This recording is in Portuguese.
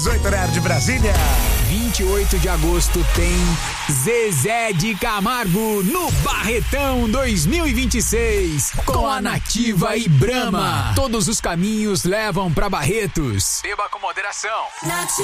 18 horário de Brasília. 28 de agosto tem Zezé de Camargo no Barretão 2026 com a Nativa e Brahma. Todos os caminhos levam pra Barretos. Beba com moderação.